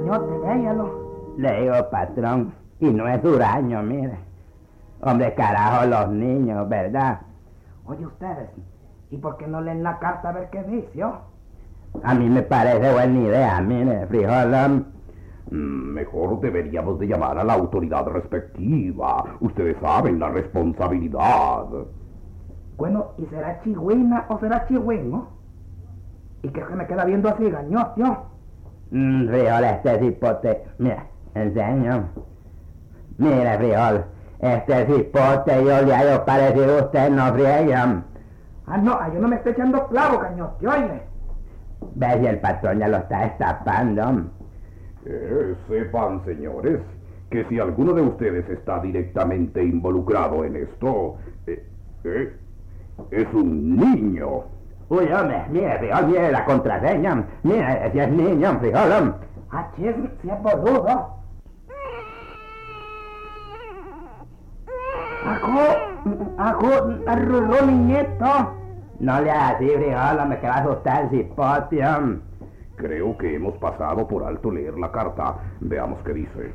gañote, véalo. Le digo, patrón, y no es huraño, mire. Hombre, carajo, los niños, ¿verdad? Oye, ustedes, ¿y por qué no leen la carta a ver qué dice, oh? A mí me parece buena idea, mire, frijol. Mejor deberíamos de llamar a la autoridad respectiva. Ustedes saben la responsabilidad. Bueno, ¿y será chigüina o será chigüino? ¿Y qué es que me queda viendo así, gañote, oh? Frijol, este cipote, mira, enseño. Mire, frijol, este cipote yo le hallo parecido a usted, no friegan. Ah, no, yo no me estoy echando clavo, gañote, oye. Ve si el patrón ya lo está destapando. Sepan, señores, que si alguno de ustedes está directamente involucrado en esto, es un niño. Uy, hombre, mire, frijol, mire la contraseña. Mire, si es niño, frijol. Ah, chis, si es boludo. Arruló, niñeto. No le hagas así, frijol, me que va a asustar el cipote. Creo que hemos pasado por alto leer la carta. Veamos qué dice.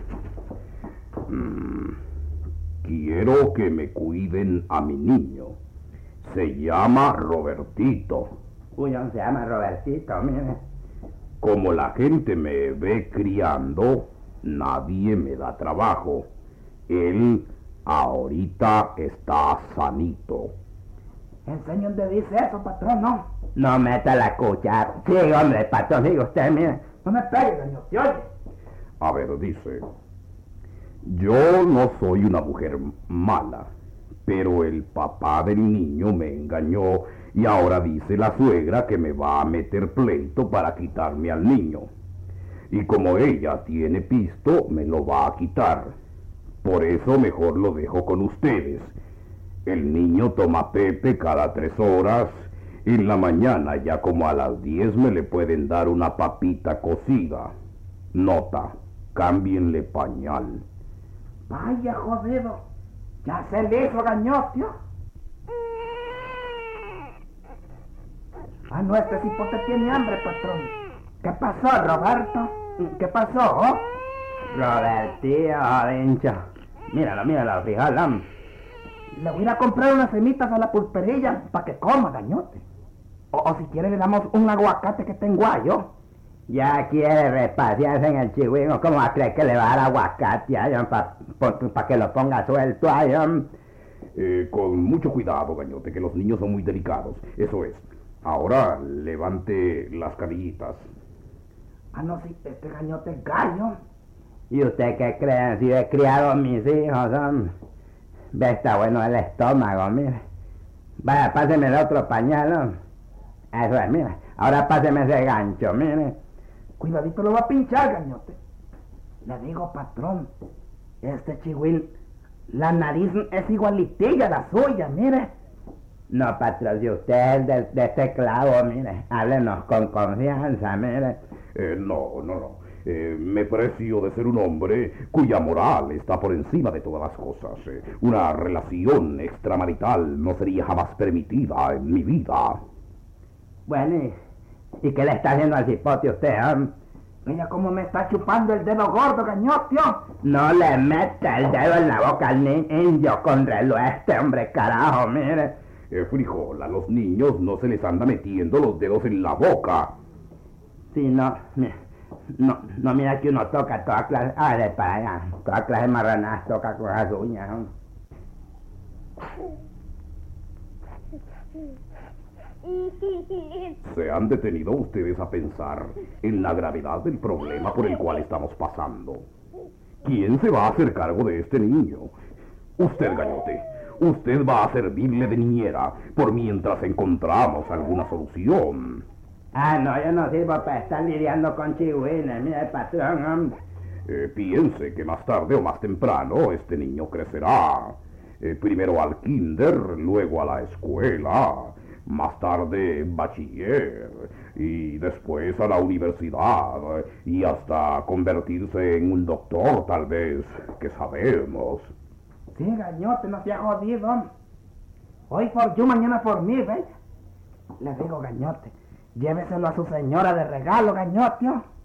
Quiero que me cuiden a mi niño. Se llama Robertito. Uy, se llama Robertito, mire. Como la gente me ve criando, nadie me da trabajo. Él ahorita está sanito. Enseña dónde dice eso, patrón, ¿no? No meta la cuchara. Sí, hombre, patrón, sigue usted, mire. No me pegue, gañote, oye. A ver, dice, yo no soy una mujer mala, pero el papá del niño me engañó y ahora dice la suegra que me va a meter pleito para quitarme al niño. Y como ella tiene pisto, me lo va a quitar. Por eso mejor lo dejo con ustedes. El niño toma pepe cada 3 horas. En la mañana, ya como a las 10, me le pueden dar una papita cocida. Nota, cámbienle pañal. Vaya, jodido. Ya se le hizo, gañote. Ah, no, este cipote tiene hambre, patrón. ¿Qué pasó, Roberto? ¿Qué pasó, oh? Robertito, jodencho. Míralo, frijol. Le voy a ir a comprar unas semitas a la pulperilla para que coma, gañote. O si quiere le damos un aguacate que tengo yo. Ya quiere repasearse en el chigüino. ¿Cómo va a creer que le va a dar aguacate para que lo ponga suelto? Con mucho cuidado, gañote, que los niños son muy delicados. Eso es. Ahora levante las canillitas. Ah, no, si este gañote es gallo. ¿Y usted qué cree? Si he criado a mis hijos, ve, está bueno el estómago, mire. Vaya, páseme el otro pañal. Eso es, mire. Ahora páseme ese gancho, mire. Cuidadito, lo va a pinchar, gañote. Le digo, patrón, este chigüín, la nariz es igualitilla a la suya, mire. No, patrón, si usted es de este clavo, mire, háblenos con confianza, mire. No. Me precio de ser un hombre cuya moral está por encima de todas las cosas. Una relación extramarital no sería jamás permitida en mi vida. Bueno, ¿y qué le está haciendo al cipote usted, Mira cómo me está chupando el dedo gordo, gañote. No le meta el dedo en la boca al niño con reloj este, hombre, carajo, mire. Frijol, a los niños no se les anda metiendo los dedos en la boca. Sí, no, mira que uno toca toda clase, de para allá, toda clase de marranadas toca con las uñas, ¿Se han detenido ustedes a pensar en la gravedad del problema por el cual estamos pasando? ¿Quién se va a hacer cargo de este niño? Usted, gañote. Usted va a servirle de niñera por mientras encontramos alguna solución. No, yo no sirvo para estar lidiando con chigüines, mire, patrón. Piense que más tarde o más temprano este niño crecerá. Primero al kinder, luego a la escuela, más tarde bachiller, y después a la universidad, y hasta convertirse en un doctor, tal vez, que sabemos. Sí, gañote, no se ha jodido. Hoy por you, mañana por mí, ¿ves? Le digo, gañote, lléveselo a su señora de regalo, gañote.